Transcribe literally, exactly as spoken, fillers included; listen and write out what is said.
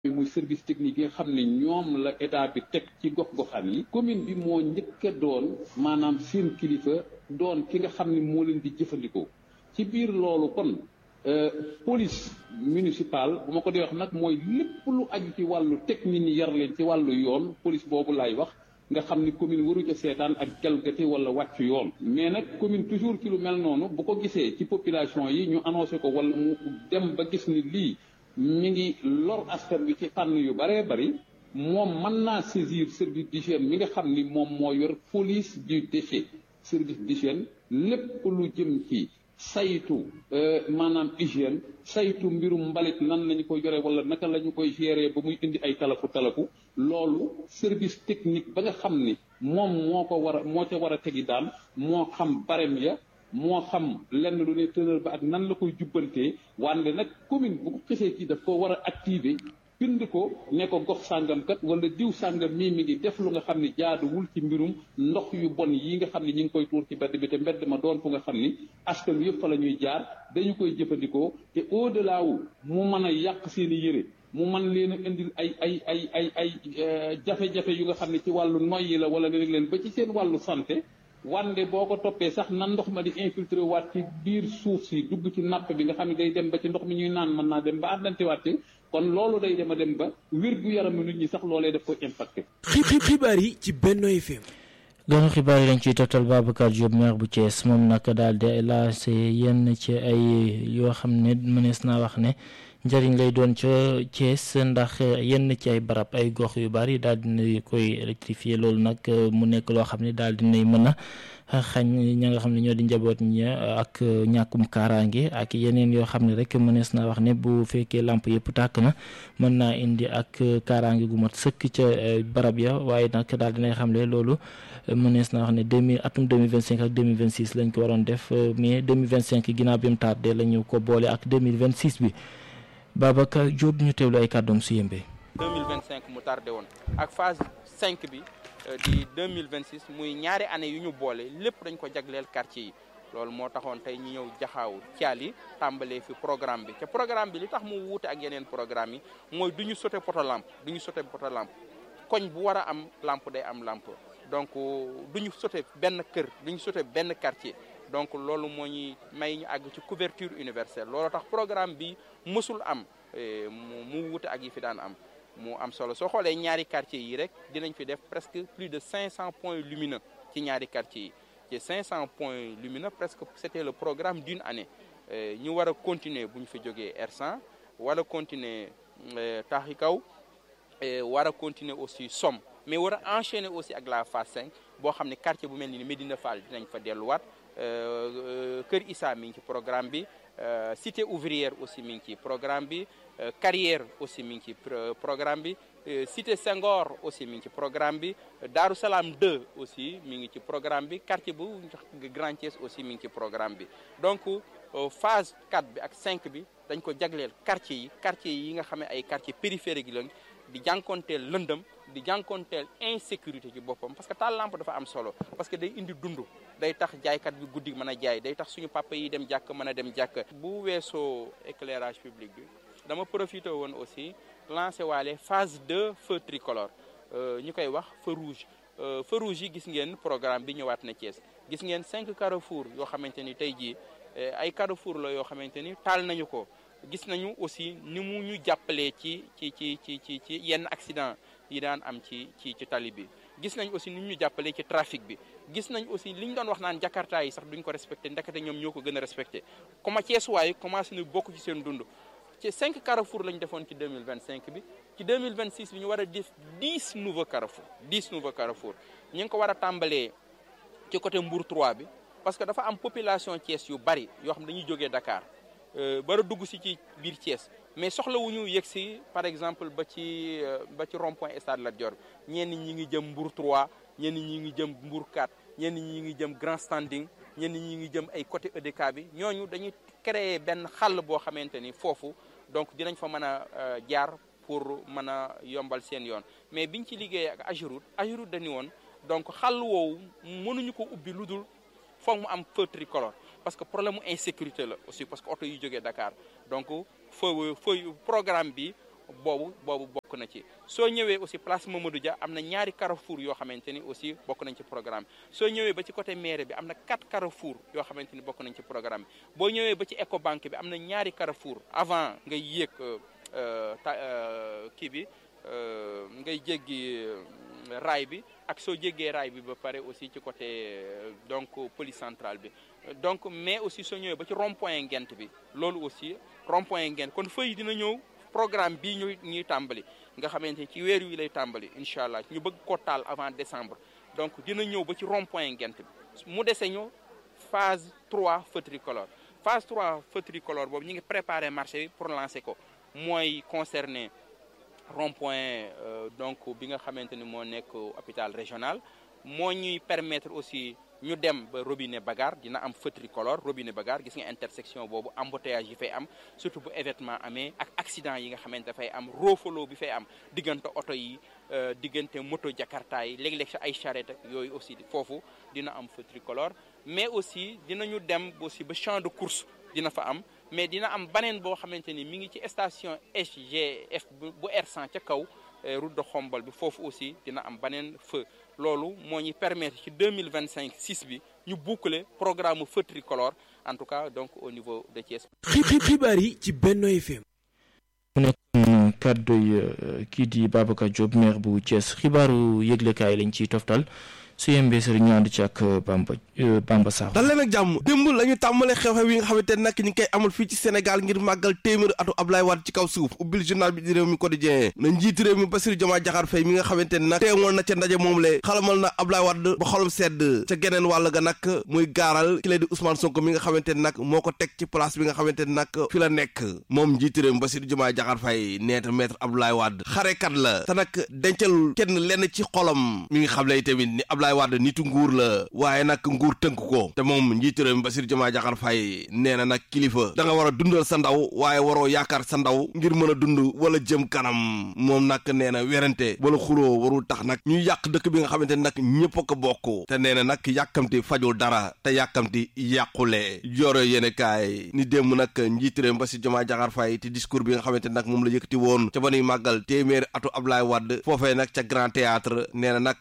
muy service technique yi nga xam ne ñoom la état bi teg ci gox-goxaan yi commune bi moo njëkk a doon maanaam seen kilifa doon ki nga xam ne moo leen di jëfandikoo ci biir loolu kon police municipale bu ma ko di wax nag mooy lépp lu aju ci wàllu technique ñi yar leen ci wàllu yoon police boobu laay wax nga xam ni commune waru ca seetaan ak jalgati wala wàcc yoon mais nag commune toujours ci lu mel noonu bu ko gisee ci population yi ñu annoncé ko wala mu dem ba gis ni lii mi ngi lor askan wi ci fànn yu bëree bëri moom mën naa saisir service d'hygiène mi nga xam ni moom moo yor police du déchet service d'hygiène lépp lu jëm ci saytu maanaam hygiène saytu mbirum mbalit nan lañu ko yore wala naka la ñu koy gérer ba muy indi ay talafu talafu loolu service technique ba nga xam ni moom moo ko war a moo ca war a tegi daan moo xam barème ya moo xam lenn lu ne tënal ba ak nan la koy jubbantee wante nag commune bu ko xisee ci daf ko war a activer bind ko ne ko gox sàngam kat wala diw sàngam mii mi ngi def lu nga xam ni jaaduwul ci mbirum ndox yu bon yi nga xam ne ñi ngi koy tuur ci mbedd bi te mbedd ma doon fu nga xam ni askan wi yëpp fa la ñuy jaar dañu koy jëfandikoo te au delà wu mu mën a yàq seen i yére mu mën leen a indil ay ay ay ay ay jafe-jafe yu nga xam ne ci wàllu noyyi la wala léeg leen ba ci seen wàllu santé wande boo ko toppee sax nan ndox ma di infiltré waat ci biir suuf si dugg ci napp bi nga xam ne day dem ba ci ndox mi ñuy naan mën naa dem ba àndante waat ci kon loolu day dem a dem ba wér gu yaramu nit ñi sax loolee daf koy impacté. xibaar yi ci Benno F M. gën xibaar yi lañ ciy tottal Babacar Diop maire bu Thiès moom nag daal di lancé yenn ci ay yoo xam ne mënees naa wax ne njëriñ lay doon ca Thiès ndax yenn ci ay barab ay gox yu bari daal dina koy électrifier loolu nag mu nekk loo xam ne daal dinay mën a xañ ña nga xam ne ñoo di njaboot ñi ak ñàkkum kaaraange ak yeneen yoo xam ne rek mënees naa wax ne bu fekkee lamp yëpp tàkk na mën naa indi ak kaaraange gu mat sëkk ca barab ya waaye nag daal dinay xam ne loolu mënees naa wax ne deux mille atum deux mille vingt cinq ak deux mille vingt six lañ ko waroon def mais deux mille vingt cinq ginnaaw bi mu tardé la ñu ko boole ak deux mille vingt six bi Babacar Diop ñu teewlu ay kàddoom su yëmbee. deux mille vingt cinq mu tardé woon ak phase cinq bi di deux mille vingt six muy ñaari année yu ñu boole lépp dañ ko jagleel quartier yi loolu moo taxoon tey ñu ñëw jaxaaw caal yi tàmbalee fi programme bi te programme bi li tax mu wuute ak yeneen programme yi mooy du ñu sote poto lampe du ñu sote poto lampe koñ bu war a am lampe day am lampe donc du ñu sote benn kër du ñu sote benn quartier. donc loolu moo ñuy may ñu àgg ci couverture universelle loolu tax programme bi mësul am mu wute ak yi fi daan am mu am solo soo xoolee ñaari quartiers yi rek dinañ fi def presque plus de cinq cents points lumineux ci ñaari quartiers yi ci cinq cents points lumineux presque c'était le programme d'une année ñu war a continuer bu ñu fi jógee R cent war a continuer Taaxi Kaw war a continuer aussi Somme mais war a enchaîner aussi ak la phase cinq boo xam ne quartier bu mel ni Médina Fall dinañ fa delluwaat Kër Issa mi ngi ci programme bi Cité ouvrière aussi mi ngi ci programme bi Carrière aussi mi ngi ci programme bi Cité Senghor aussi mi ngi ci programme bi Darou Salam deux aussi mi ngi ci programme bi quartier bu Grand Thiès aussi mi ngi ci programme bi donc phase quatre bi ak cinq bi dañ ko jagleel quartier yi quartier yi nga xam ne ay quartier périphérique lañ di jànkonteel lëndëm di jànkonteel insécurité ci boppam parce que taal lampe dafa am solo parce que day indi dund day tax jaaykat bi guddi mën a jaay day tax suñu papa yi dem jàkk mën a dem jàkk bu weesoo éclairage public bi dama profité woon aussi lancé waale phase deux feu tricolore ñu koy wax feu rouge feu rouge yi gis ngeen programme bi ñëwaat na Thiès gis ngeen cinq carrefour yoo xamante ni tey jii ay carrefour la yoo xamante ni taal nañu ko gis nañu aussi ni mu ñu jàppalee ci ci ci ci ci ci yenn accident yi daan am ci ci ci tali bi gis nañ aussi ni ñu jàppalee ci trafic bi gis nañ aussi li ñu doon wax naan jakarta yi sax duñ ko respecté ndekete ñoom ñoo ko gën a respecté comme Thiès waaye commencé na bokk ci seen dund ci cinq carrefour lañ defoon ci deux mille vingt cinq bi ci deux mille vingt six bi ñu war a def dix nouveaux carrefour dix nouveaux carrefour ñu ngi ko war a tàmbalee ci côté Mbour trois bi parce que dafa am population Thiès yu bari yoo xam dañuy jógee Dakar bara dugg si ci biir Thiès mais soxlawuñu yegg si par exemple ba ci ba ci rond point stade Lat Dior ñenn ñi ngi jëm Mbour trois ñenn ñi ngi jëm Mbour quatre ñenn ñi ngi jëm Grand Standing ñenn ñi ngi jëm ay côté E D K bi ñooñu dañuy créer benn xàll boo xamante ni foofu donc dinañ fa mën a jaar pour mën a yombal seen yoon mais biñ ci liggéeyee ak Ageroute Ageroute dañu woon donc xàll woowu mënuñu ko ubbi lu dul foog mu am feu tricolore parce que problème mu insécurité la aussi parce que oto yu jógee Dakar donc feu feu programme bi boobu boobu bokk na ci soo ñëwee aussi place Mamadou Dia am na ñaari carrefour yoo xamante ni aussi bokk nañ ci programme soo ñëwee ba ci côté mairie bi am na quatre carrefour yoo xamante ni bokk nañ ci programme boo ñëwee ba ci Ecobank bi am na ñaari carrefour avant ngay yéeg kii bi ngay jéggi raay bi ak soo jéggee raay bi ba pare aussi ci côté donc police centrale bi donc mais aussi soo ñëwee ba ci rond point Ngent bi loolu aussi rond point Ngent kon feuille dina ñëw programme bii ñuy ñuy tàmbali nga xamante ni ci weer wi lay tàmbali incha allah ñu bëgg ko taal avant décembre donc dina ñëw ba ci rond point Ngent bi mu dese ñu phase trois feu tricolore phase trois feu tricolore boobu ñu ngi préparé marché bi pour lancer ko mooy concerné rond point euh, donc bi nga xamante ni moo nekk hôpital régional moo ñuy permettre aussi ñu dem ba robinet Bagar dina am feu tricolore robinet Bagar gis nga intersection boobu embouteillage yi fay am surtout bu événement amee ak accident yi nga xamante dafay am roofaloo bi fay am diggante oto yi diggante moto jakarta yi léeg-léeg sa ay charrette yooyu aussi foofu dina am feu tricolore mais aussi dinañu dem aussi ba champ de course dina fa am mais dina am baneen boo xamante ni mi ngi ci station S G F bu R cent ca kaw route de Xombol bi foofu aussi dina am baneen feu loolu moo ñuy permettre ci deux mille vingt cinq six bi ñu boucler programme feu tricolore en tout cas donc au niveau de Thiès. xibaar yi ci Benno F M. mu nekk kàddu yi kii di Babacar Diop maire bu Thiès xibaaru yëglekaay lañ ciy toftal su yembee sëriñ ñu ànd ci ak Bamba Bamba Sakho. dal leen ak jàmm démb la ñu tàmbale xew-xew yi nga xamante ne nag ñu ngi koy amal fii ci Sénégal ngir màggal téeméeri atu Abdoulaye Wade ci kaw suuf ubbil journal bi di réew mi quotidien na njiiti réew mi Bassirou Diomaye Diakhar Faye mi nga xamante ne nag teewoon na ca ndaje moom le xalamal na Abdoulaye Wade ba xolam sedd ca geneen wàll ga nag muy gaaral ki lay di Ousmane Sonko mi nga xamante ne nag moo ko teg ci place bi nga xamante ne nag fi la nekk moom njiiti réew mi Bassirou Diomaye Diakhar Faye neeta maître Abdoulaye Wade xarekat la te nag dencal kenn lenn ci xolam mi ngi xam lay tamit ni Abdoulaye Wade nitu nguur la waaye nag nguur tënk ko te moom njiitu réew mi Bassirou Diomaye Diakhar Faye nee na nag kilifa da nga war a dundal sa ndaw waaye waroo yaakaar sa ndaw ngir mën a dund wala jëm kanam moom nag nee na werante wala xuloo warul tax nag ñu yàq dëkk bi nga xamante ne nag ñëpp a ko bokk te nee na nag yàkkamti fajul dara te yàkkamti yàqule joro yéene kaay ni démb nag njiitu réew mi Bassirou Diomaye Diakhar Faye te discours bi nga xamante ne nag moom la yëkkati woon ca ba nuy màggal téeméeri atu Abdoulaye Wade foofee nag ca Grand Théâtre nee na nag